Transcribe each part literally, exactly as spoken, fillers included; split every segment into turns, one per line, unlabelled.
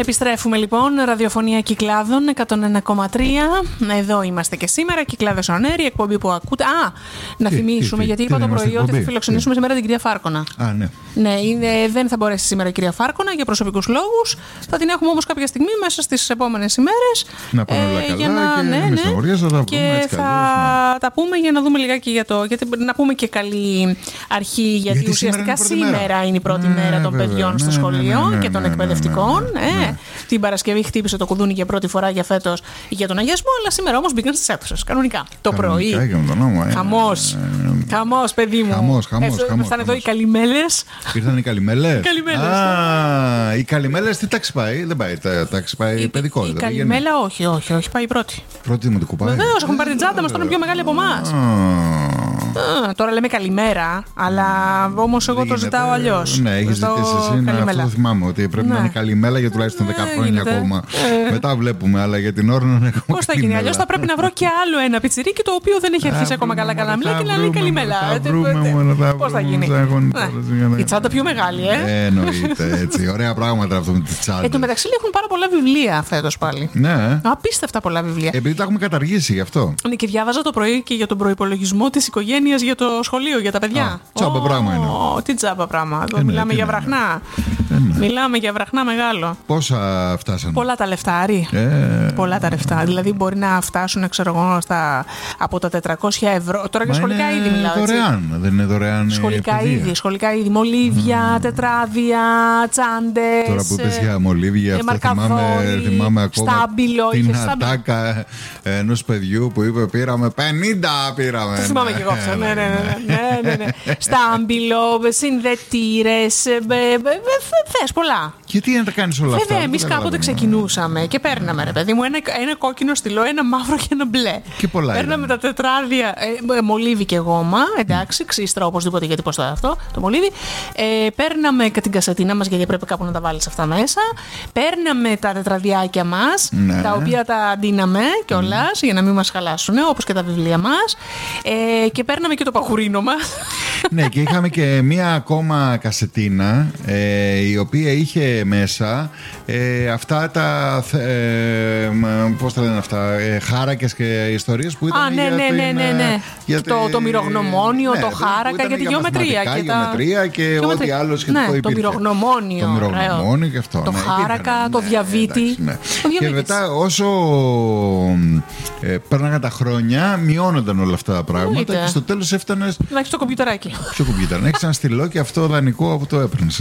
Επιστρέφουμε λοιπόν, ραδιοφωνία Κυκλάδων εκατόν ένα κόμμα τρία. Εδώ είμαστε και σήμερα, Κυκλάδες on Air, η εκπομπή που ακούτε. Α, να τι, θυμίσουμε, τι, γιατί τι, είπα το πρωί ότι θα φιλοξενήσουμε τι. σήμερα την κυρία Φάρκονα.
Α, ναι.
Ναι, είναι, δεν θα μπορέσει σήμερα η κυρία Φάρκονα για προσωπικούς λόγους. Θα την έχουμε όμως κάποια στιγμή μέσα στις επόμενες ημέρες.
Να πάνε όλα καλά για να, και,
ναι, ναι,
θα τα
και
πούμε έτσι
θα
καλώς,
τα πούμε για να δούμε λιγάκι για το. Γιατί, να πούμε και καλή αρχή, γιατί, γιατί ουσιαστικά σήμερα είναι, σήμερα είναι η πρώτη ναι, μέρα των βέβαια, παιδιών ναι, στο σχολείο ναι, ναι, ναι, και των ναι, εκπαιδευτικών. Ναι, ναι, ναι, ναι. Ε, την Παρασκευή χτύπησε το κουδούνι για πρώτη φορά για φέτος για τον αγιασμό, αλλά σήμερα όμως μπήκαν στις αίθουσες. Κανονικά. Το πρωί. Χαμός. Χαμός, παιδί μου.
Χαμός, χαμός.
Ήρθαν εδώ οι καλημέλες.
Ήρθαν οι καλημέλες.
Α,
οι καλημέλες τι τάξη πάει? Δεν πάει τάξη, πάει παιδικό.
Η καλημέλα όχι, όχι, όχι, πάει πρώτη.
Πρώτη δημοτικού πάει.
Βεβαίως, έχουμε πάρει την τσάντα μας, τώρα είναι πιο μεγάλη από εμάς. Α, τώρα λέμε καλημέρα, αλλά όμως εγώ το ζητάω αλλιώς.
Ναι, έχεις ζητήσει εσύ να αυτό το θυμάμαι, ότι πρέπει να είναι καλημέρα για τουλάχιστον δέκα χρόνια ακόμα. Μετά βλέπουμε, αλλά για την ώρα να είναι ακόμα.
Πώς θα γίνει, αλλιώς θα πρέπει να βρω και άλλο ένα πιτσιρίκι το οποίο δεν έχει αρχίσει ακόμα καλά καλά μιλά και να λέει καλημέρα. Πώς θα γίνει? Η τσάντα πιο μεγάλη, ε.
Εννοείται, έτσι. Ωραία πράγματα αυτό με τη τσάντα.
Εν τω μεταξύ έχουν πάρα πολλά βιβλία φέτος πάλι.
Ναι.
Απίστευτα πολλά βιβλία.
Επειδή τα έχουμε καταργήσει γι' αυτό.
Ναι, και διάβαζα το πρωί και για τον προϋπολογισμό της οικογένειας για το σχολείο, για τα παιδιά.
Τσάμπα πράγμα είναι.
Τι τσάμπα πράγμα. Μιλάμε για βραχνά. Μιλάμε για βραχνά μεγάλο.
Πόσα φτάσανε?
Πολλά τα λεφτά, Άρη. Ε... Πολλά τα λεφτά. Δηλαδή μπορεί να φτάσουν, ξέρω εγώ, στα... από τα τετρακόσια ευρώ. Τώρα για σχολικά είδη μιλάω.
Είναι δωρεάν. Δεν είναι δωρεάν.
Σχολικά είδη. Σχολικά είδη. Μολύβια, mm. τετράδια, τσάντες.
Τώρα που είπες για μολύβια,
ε,
αυτό θυμάμαι, θυμάμαι ακόμα.
Στάμπιλο.
Την ατάκα ενός παιδιού που είπε πήραμε πενήντα. Πήραμε.
Το θυμάμαι και εγώ αυτό. Ναι, ναι, ναι. Στάμπιλο, συνδετήρες. Θες πολλά.
Γιατί να τα κάνεις όλα αυτά?
Βέβαια, εμείς κάποτε ξεκινούσαμε και παίρναμε, ρε παιδί μου, ένα, ένα κόκκινο στυλό, ένα μαύρο και ένα μπλε.
Και πολλά.
Παίρναμε
ήταν.
τα τετράδια, ε, μολύβι και γόμα, εντάξει, ξύστρα οπωσδήποτε, γιατί πώς θα αυτό, το μολύβι. Ε, παίρναμε και την κασετίνα μας, γιατί πρέπει κάπου να τα βάλεις αυτά μέσα. Παίρναμε τα τετραδιάκια μας, ναι. τα οποία τα αντίναμε κιόλας, mm. για να μην μας χαλάσουν, όπως και τα βιβλία μας. Ε, και παίρναμε και το παχουρίνο μας.
Ναι, και είχαμε και μία ακόμα κασετίνα, ε, η οποία είχε μέσα ε, αυτά τα ε, πώς τα λένε αυτά, ε, χάρακες και ιστορίες που ήταν.
Α, ναι,
για
ναι,
την,
ναι, ναι, ναι.
Για
το,
τη...
το μυρογνωμόνιο,
ναι,
το χάρακα για τη γεωμετρία.
Και
τα...
γεωμετρία και
γεωμετρία.
ό,τι άλλο σχετικό
ναι,
υπήρχε.
Το μυρογνωμόνιο.
Το μυρογνωμόνιο και αυτό.
Το
ναι,
χάρακα,
υπήρχαν,
το
ναι,
διαβήτη.
Εντάξει, ναι. Και μετά όσο ε, πέρναγαν τα χρόνια, μειώνονταν όλα αυτά τα πράγματα. Είτε. Και στο τέλος έφτανες.
Να έχεις το κομπιουτεράκι.
Ποιο κομπιουτερ, να έχεις ένα στυλό και αυτό δανεικό από το έπαιρνες.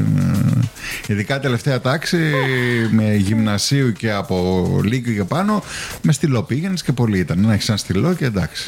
Ειδικά τελευταία τάξη με γυμνασίου και από λύκειο και πάνω, με στυλό πήγαινες και πολύ ήταν. Να έχεις ένα στυλό και εντάξει.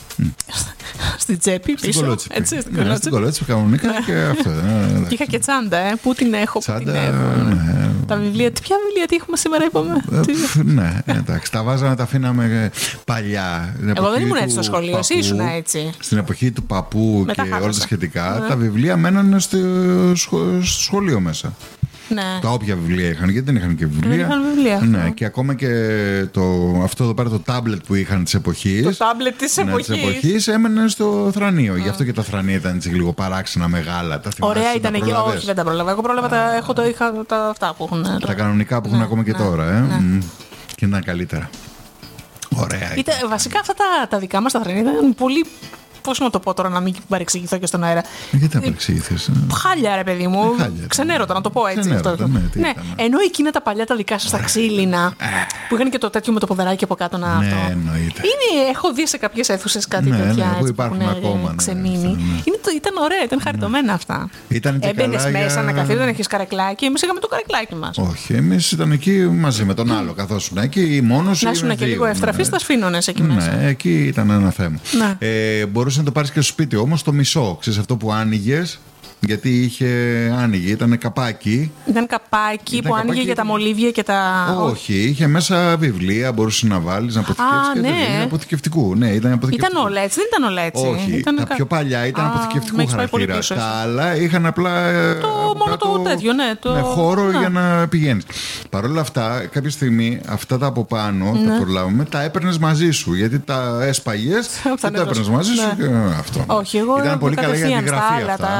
Στην τσέπη πίσω.
Στην κολότσεπη. Έτσι, στην κολότσεπη. Στην κολότσεπη κανονικά και αυτό.
Και είχα και τσάντα, ε. Πού την έχω, πού την έχω.
Ναι.
Τα βιβλία, ποια βιβλία τι έχουμε σήμερα, είπαμε.
Ναι, εντάξει. Τα βάζαμε, τα αφήναμε παλιά.
Εγώ δεν ήμουν έτσι στο σχολείο, εσύ ήσουν έτσι.
Στην εποχή του παππού και όλα τα σχετικά, τα βιβλία μένανε στο σχολείο μέσα.
Ναι.
Τα όποια βιβλία είχαν, γιατί δεν είχαν και βιβλία.
Δεν είχαν βιβλία.
Ναι, και ακόμα και το, αυτό εδώ πέρα το τάμπλετ που είχαν της εποχής.
Το τάμπλετ της
ναι,
εποχής.
Της εποχής έμενε στο θρανείο. Mm. Γι' αυτό και τα θρανία ήταν έτσι λίγο παράξενα μεγάλα. Τα
ωραία ήταν εκεί. Όχι, δεν τα πρόλαβα. Εγώ πρόλαβα τα, έχω το, είχα τα αυτά που έχουν.
Τα κανονικά που έχουν ναι, ακόμα και ναι, τώρα. Ε. Ναι. Mm. Και ήταν καλύτερα. Ωραία.
Ήταν, βασικά αυτά τα, τα δικά μας τα θρανία ήταν πολύ. Πώς να το πω τώρα, να μην παρεξηγηθώ και στον αέρα.
Γιατί να παρεξηγηθείς?
Χάλια, ρε παιδί μου. Ξενέρωτα, να το πω έτσι.
Ξενέρωτα,
αυτό.
Ναι,
ναι. Ενώ εκείνα τα παλιά τα δικά σας, τα ξύλινα, που είχαν και το τέτοιο με το ποδαράκι από κάτω να.
Ναι,
αυτό.
εννοείται.
Είναι, έχω δει σε κάποιες αίθουσες κάτι
ναι,
τέτοια.
Ναι,
έτσι,
που υπάρχουν
που
ακόμα. Ναι,
ξεμείνει.
ναι, ναι.
Είναι, ήταν ωραία, ήταν χαριτωμένα ναι, αυτά. Έμπαινες μέσα να καθίσει, δεν έχεις καρεκλάκι. Εμείς είχαμε το καρεκλάκι μας.
Όχι, εμείς ήταν εκεί μαζί με τον άλλο. Καθώς ήσουν εκεί, μόνος.
Να ήσουν και λίγο ευτραφή στα σφήνωνες εκεί μέσα.
Ναι, εκεί ήταν ένα θέμα. Μπορούσε να το πάρει και στο σπίτι. Όμως το μισό, ξέρεις αυτό που άνοιγες, γιατί είχε άνοιγε, ήταν καπάκι.
Ήταν καπάκι ήταν που καπάκι... άνοιγε για τα μολύβια και τα.
Όχι, είχε μέσα βιβλία, μπορούσε να βάλεις, να αποθηκεύσεις.
Α, ναι.
Ήταν αποθηκευτικού. Ναι, ήταν αποθηκευτικού.
Ήταν όλα έτσι, δεν ήταν όλα έτσι.
Όχι,
ήταν
τα
κα...
πιο παλιά ήταν Α, αποθηκευτικού χαρακτήρα. Τα άλλα είχαν απλά.
Το μόνο το τέτοιο, ναι. Το...
Με χώρο να. Για να πηγαίνεις. Παρ' όλα αυτά, κάποια στιγμή αυτά τα από πάνω, ναι. τα προλάβουμε, τα έπαιρνες μαζί σου. Γιατί τα έσπαγες και τα έπαιρνες μαζί σου. Αυτό.
Όχι, εγώ
ήταν πολύ καλά για τη γραφή αυτά.
Τα κανονικά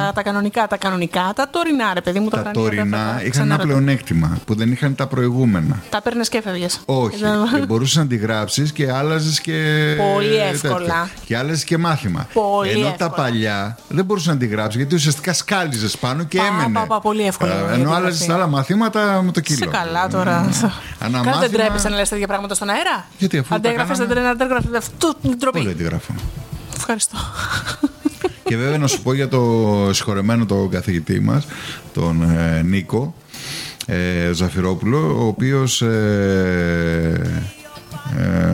κανονικά. Τα κανονικά, τα τωρινά, ρε παιδί μου.
Τα, τα τωρινά είχαν ένα πλεονέκτημα που δεν είχαν τα προηγούμενα.
Τα παίρνες και έφευγες.
Όχι. Και μπορούσες να αντιγράψεις και άλλαζες και.
Πολύ εύκολα.
Τέτοια. Και άλλαζες και μάθημα.
Πολύ
Ενώ
εύκολα.
τα παλιά δεν μπορούσες να αντιγράψεις γιατί ουσιαστικά σκάλιζες πάνω και
πα,
έμενε.
Πα, πα, πολύ εύκολα.
Ε, ενώ άλλαζες άλλα μαθήματα με το κύλο.
Σε καλά τώρα. Κάτι
μάθημα...
δεν τρέπεσαι να λες τέτοια πράγματα στον αέρα.
Γιατί αφού.
Αντέγραφες, δεν αντέγραφες. Αυτό την τροπή.
Πολύ αντιγράφω.
Ευχαριστώ.
Και βέβαια να σου πω για το συγχωρεμένο τον καθηγητή μας, τον ε, Νίκο ε, Ζαφυρόπουλο, ο οποίος ε, ε,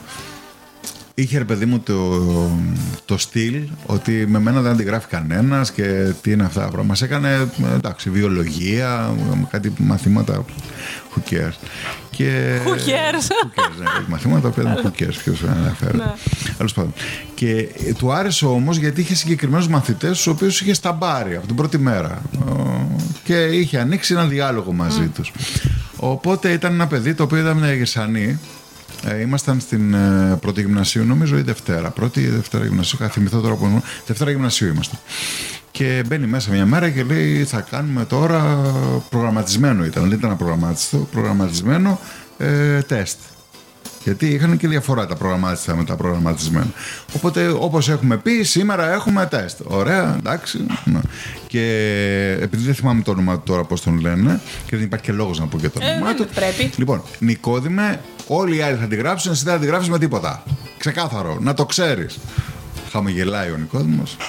είχε, ρε παιδί μου, το, το στυλ ότι με μένα δεν αντιγράφει κανένας και τι είναι αυτά τα πράγματα. Μας έκανε, εντάξει, βιολογία, κάτι μαθήματα, who cares. Και...
Who cares.
Who cares, ναι, μαθήματα που ήταν who cares, ποιος αναφέρει. Τέλος πάντων. Και του άρεσε όμως γιατί είχε συγκεκριμένους μαθητές, τους οποίους είχε σταμπάρει από την πρώτη μέρα. Και είχε ανοίξει ένα διάλογο μαζί mm. τους. Οπότε ήταν ένα παιδί το οποίο ήταν γερσανή. Ε, ήμασταν στην ε, πρώτη γυμνασίου, νομίζω, ή Δευτέρα. Πρώτη ή Δευτέρα γυμνασίου, θα θυμηθώ τώρα που ήμουν. Δευτέρα γυμνασίου ήμασταν. Και μπαίνει μέσα μια μέρα και λέει: θα κάνουμε τώρα προγραμματισμένο. Ήταν, δεν ήταν απρογραμμάτιστο, προγραμματισμένο ε, τεστ. Γιατί είχαν και διαφορά τα προγραμμάτιστα με τα προγραμματισμένα. Οπότε, όπως έχουμε πει, σήμερα έχουμε τεστ. Ωραία, εντάξει. Ναι. Και επειδή δεν θυμάμαι το όνομα του τώρα, πώς τον λένε, και δεν υπάρχει και λόγος να πω και το όνομά
ε,
του.
Πρέπει.
Λοιπόν, Νικόδημε, όλοι οι άλλοι θα την γράψουν, εσύ δεν θα την γράψεις με τίποτα. Ξεκάθαρο, να το ξέρεις. Χαμογελάει ο Νικόδημος.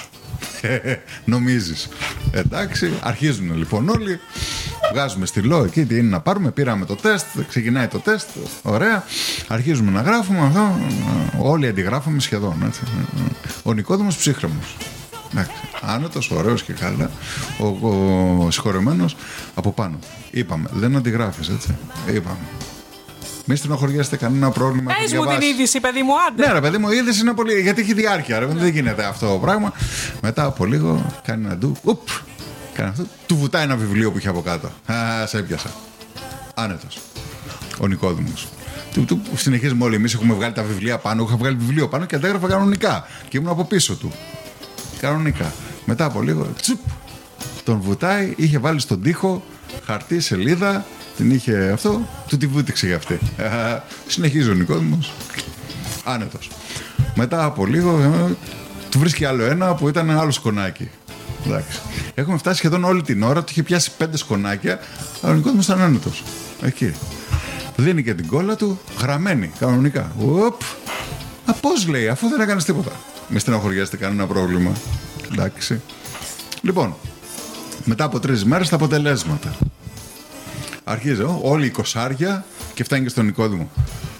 Νομίζεις. Εντάξει, αρχίζουν λοιπόν όλοι. Βγάζουμε στυλό εκεί, τι είναι να πάρουμε. Πήραμε το τεστ, ξεκινάει το τεστ. Ωραία. Αρχίζουμε να γράφουμε αυτό. Όλοι αντιγράφουμε σχεδόν. Έτσι. Ο Νικόδημος ψύχρεμος. Άνετος, ωραίος και καλά. Ο, ο συγχωρεμένος από πάνω. Είπαμε, δεν αντιγράφεις, έτσι. Είπαμε. Μη στενοχωριέστε, κανένα πρόβλημα.
Πες μου την είδηση, παιδί μου, άντε.
Ναι, ρε παιδί μου, η είδηση είναι πολύ. Γιατί έχει διάρκεια, ρε. Ναι. Δεν γίνεται αυτό το πράγμα. Μετά από λίγο κάνει ένα ντου. Ουπ, κάνει αυτό. Του βουτάει ένα βιβλίο που είχε από κάτω. Α, σε έπιασα. Άνετος. Ο Νικόδημος. Του, του συνεχίζουμε όλοι. Εμείς έχουμε βγάλει τα βιβλία πάνω. Είχα βγάλει βιβλίο πάνω και αντέγραφα κανονικά. Και ήμουν από πίσω του. Κανονικά. Μετά από λίγο. Τσουπ. Τον βουτάει, είχε βάλει στον τοίχο χαρτί, σελίδα. Την είχε αυτό, του τη βούτυξε για αυτή. Συνεχίζει ο Νικόδημος. Άνετος. Μετά από λίγο ε, του βρίσκει άλλο ένα που ήταν άλλο σκονάκι. Εντάξει. Έχουμε φτάσει σχεδόν όλη την ώρα, του είχε πιάσει πέντε σκονάκια, αλλά ο Νικόδημος ήταν άνετος. Εκεί. Δίνει και την κόλλα του, γραμμένη, κανονικά. Οπ. Α, πώς λέει, αφού δεν έκανες τίποτα. Μη στενοχωριέστε, κανένα πρόβλημα. Εντάξει. Λοιπόν, μετά από τρεις μέρες τα αποτελέσματα. Αρχίζει όλοι οι κοσάρια και φτάνει και στον Νικόδημο.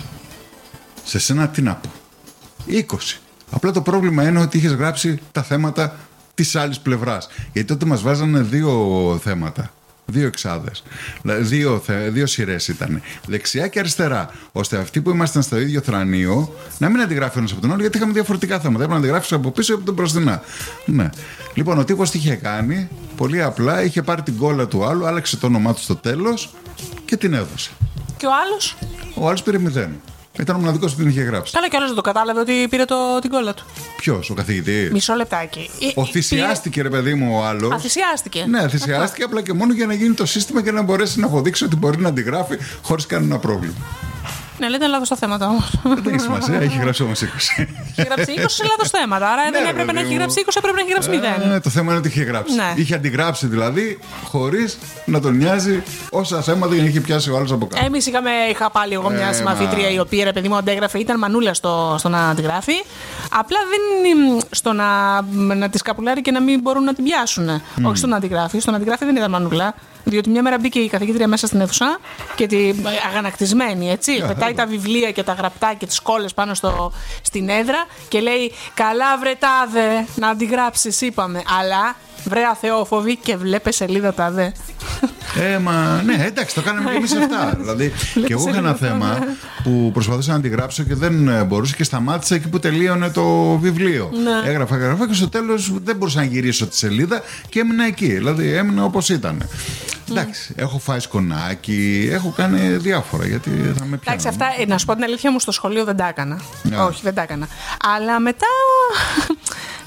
Σε σένα τι να πω. είκοσι. Απλά το πρόβλημα είναι ότι είχες γράψει τα θέματα της άλλης πλευράς. Γιατί τότε μας βάζανε δύο θέματα. Δύο εξάδες. Δύο, δύο σειρές ήταν. Δεξιά και αριστερά. Ώστε αυτοί που ήμασταν στο ίδιο θρανείο να μην αντιγράφει ένας από τον άλλο, γιατί είχαμε διαφορετικά θέματα. Έπρεπε να αντιγράφει από πίσω ή από τον μπροστινά. Ναι. Λοιπόν, ο τύπος τι είχε κάνει. Πολύ απλά είχε πάρει την κόλλα του άλλου, άλλαξε το όνομά του στο τέλος και την έδωσε.
Και ο άλλος?
Ο άλλος πήρε μηδέν. Ήταν ο μοναδικός που την είχε γράψει.
Καλά, και ο άλλος δεν το κατάλαβε ότι πήρε το, την κόλλα του.
Ποιος, ο καθηγητής?
Μισό λεπτάκι.
Ο θυσιάστηκε, ρε παιδί μου, ο άλλος.
Α, θυσιάστηκε.
Ναι, θυσιάστηκε απλά και μόνο για να γίνει το σύστημα και να μπορέσει να αποδείξει ότι μπορεί να αντιγράφει χωρίς κανένα πρόβλημα.
Ναι, λέτε λάθος τα θέματα όμως.
Δεν έχει σημασία, έχει γράψει όμως είκοσι.
Έχει γράψει είκοσι λάθος θέματα. Άρα δεν έπρεπε να έχει γράψει είκοσι, έπρεπε να έχει γράψει μηδέν.
Ναι, το θέμα είναι ότι είχε γράψει. Είχε αντιγράψει δηλαδή, χωρίς να τον νοιάζει όσα θέματα είχε πιάσει ο άλλος από κάτω.
Εμείς είχαμε, είχα πάλι εγώ μια συμμαθήτρια η οποία, ρε παιδί μου, αντέγραφε, ήταν μανούλα στο, στο να αντιγράφει. Απλά δεν στο να, να τη σκαπουλάρει και να μην μπορούν να την πιάσουν. Mm. Όχι στο να αντιγράφει. Στο να αντιγράφει δεν ήταν μανούλα. Διότι μια μέρα μπήκε η καθηγήτρια μέσα στην αίθουσα και τη, αγανακτισμένη, έτσι. Yeah, πετάει yeah. τα βιβλία και τα γραπτά και τις κόλλες πάνω στο, στην έδρα και λέει: καλά, βρε τάδε, να αντιγράψεις, είπαμε. Αλλά βρε αθεόφοβη και βλέπε σελίδα τάδε.
Ε, μα ναι, εντάξει, το κάναμε και εμείς αυτά. Δηλαδή, και εγώ είχα ένα θέμα που προσπαθούσα να αντιγράψω και δεν μπορούσα και σταμάτησα εκεί που τελείωνε το βιβλίο. Ναι. Έγραφα, έγραφα και στο τέλος δεν μπορούσα να γυρίσω τη σελίδα και έμεινα εκεί. Δηλαδή, έμεινα όπως ήταν. Mm. Εντάξει, έχω φάει σκονάκι, έχω κάνει διάφορα γιατί θα με πιάνουν.
Εντάξει, αυτά, να σου πω την αλήθεια μου, στο σχολείο δεν τα έκανα. Yeah. Όχι, δεν τα έκανα. Αλλά μετά.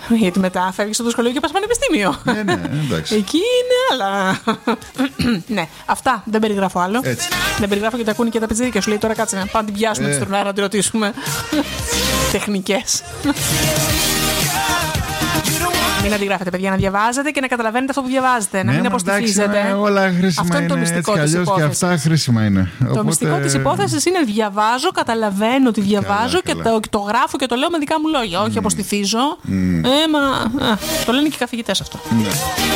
Γιατί μετά φεύγεις από το σχολείο και πας πανεπιστήμιο.
Ναι, ναι, εντάξει.
Εκεί είναι άλλα. Ναι, αυτά. Δεν περιγράφω άλλο.
Έτσι.
Δεν περιγράφω και τα ακούνε και τα πιτσιρίκια. Σου λέει τώρα κάτσε να πάμε την πιάσουμε
Ε.
τη στουρνάρα να τη ρωτήσουμε. Τεχνικές. Μην αντιγράφετε, παιδιά, να διαβάζετε και να καταλαβαίνετε αυτό που διαβάζετε. Να
Ναι,
μην
μα
αποστηθίζετε.
εντάξει, ε, όλα χρήσιμα
Αυτό είναι το
είναι,
μυστικό
έτσι
της
κι αλλιώς και
υπόθεσης.
αυτά χρήσιμα είναι.
Το
Οπότε...
μυστικό της υπόθεσης είναι διαβάζω, καταλαβαίνω ότι διαβάζω
Καλά,
και
καλά.
το, το γράφω και το λέω με δικά μου λόγια. Όχι αποστηθίζω. Ε, μα, α, το λένε και οι καθηγητές αυτό.
Ναι.